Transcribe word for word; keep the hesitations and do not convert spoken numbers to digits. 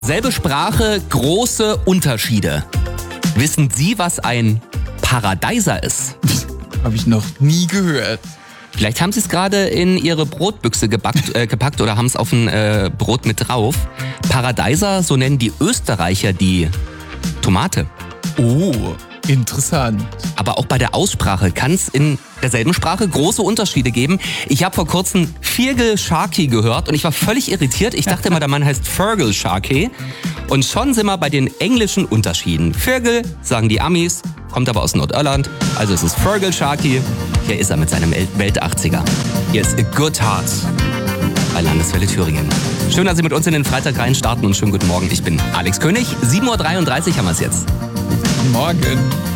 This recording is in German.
Selbe Sprache, große Unterschiede. Wissen Sie, was ein Paradeiser ist? Habe ich noch nie gehört. Vielleicht haben Sie es gerade in Ihre Brotbüchse gebackt, äh, gepackt oder haben es auf ein äh, Brot mit drauf. Paradeiser, so nennen die Österreicher die Tomate. Oh, interessant. Aber auch bei der Aussprache kann es in derselben Sprache große Unterschiede geben. Ich habe vor kurzem Virgil Sharkey gehört und ich war völlig irritiert. Ich dachte immer, der Mann heißt Fergal Sharkey. Und schon sind wir bei den englischen Unterschieden. Virgil sagen die Amis, kommt aber aus Nordirland. Also es ist Fergal Sharkey. Hier ist er mit seinem Welt-achtziger. Hier ist A Good Heart bei Landeswelle Thüringen. Schön, dass Sie mit uns in den Freitag rein starten und schönen guten Morgen. Ich bin Alex König. sieben Uhr dreiunddreißig haben wir es jetzt. Morgen.